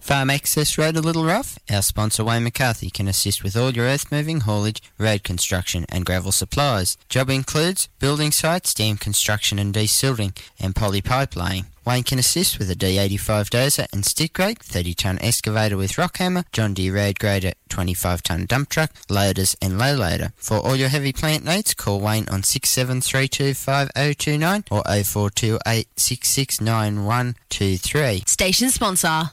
Farm Access Road a little rough? Our sponsor Wayne McCarthy can assist with all your earth moving, haulage, road construction and gravel supplies. Job includes building sites, dam construction and desilting and poly pipe laying. Wayne can assist with a D85 dozer and stick rake, 30-tonne excavator with rock hammer, John Deere road grader, 25-tonne dump truck, loaders and low loader. For all your heavy plant needs, call Wayne on 67325029 or 0428669123. Station sponsor.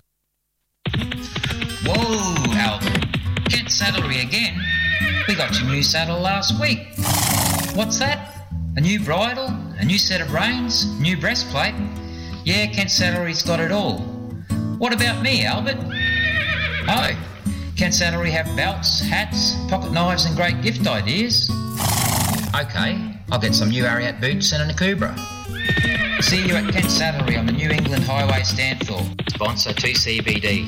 Whoa, Albert. Kent Saddlery again. We got your new saddle last week. What's that? A new bridle? A new set of reins? New breastplate? Yeah, Kent Saddlery's got it all. What about me, Albert? Oh, Kent Saddlery have belts, hats, pocket knives and great gift ideas. Okay, I'll get some new Ariat boots and a Nakubra. See you at Kent Saddlery on the New England Highway Stanthorpe. Sponsor 2CBD.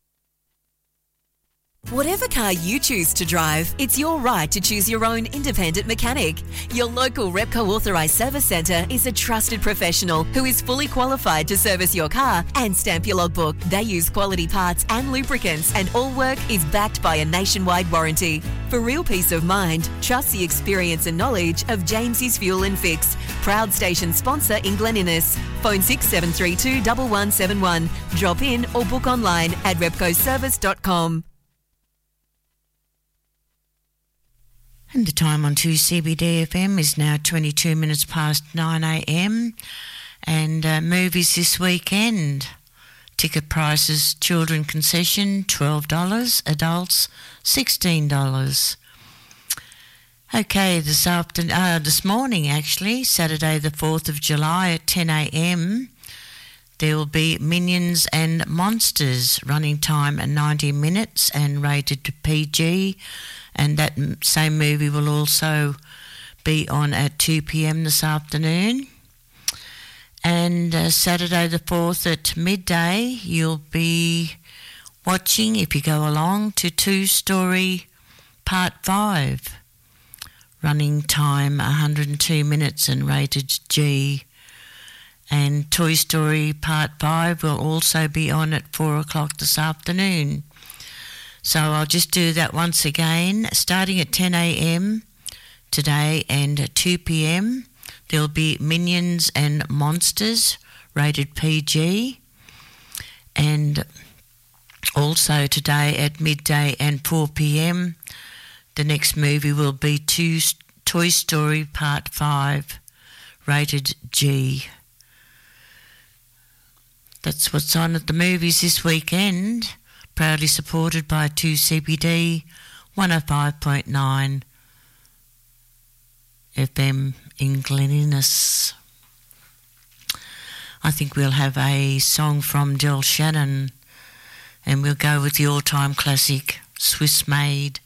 Whatever car you choose to drive, it's your right to choose your own independent mechanic. Your local Repco authorised service centre is a trusted professional who is fully qualified to service your car and stamp your logbook. They use quality parts and lubricants, and all work is backed by a nationwide warranty. For real peace of mind, trust the experience and knowledge of James's Fuel and Fix, proud station sponsor in Glen Innes. Phone 6732 1171. Drop in or book online at repcoservice.com. And the time on 2CBD FM is now 22 minutes past 9 a.m. And movies this weekend. Ticket prices, children concession, $12, adults, $16. Okay, this morning actually, Saturday the 4th of July at 10 a.m, there will be Minions and Monsters, running time at 90 minutes and rated to PG. And that same movie will also be on at 2 p.m. this afternoon. And Saturday the 4th at midday, you'll be watching, if you go along, to Toy Story Part 5. Running time 102 minutes and rated G. And Toy Story Part 5 will also be on at 4 o'clock this afternoon. So I'll just do that once again. Starting at 10 a.m. today and at 2 p.m, there'll be Minions and Monsters, rated PG. And also today at midday and 4 p.m, the next movie will be Toy Story Part 5, rated G. That's what's on at the movies this weekend. Proudly supported by 2CBD 105.9 FM in Glen Innes. I think we'll have a song from Del Shannon, and we'll go with the all-time classic, Swiss Made.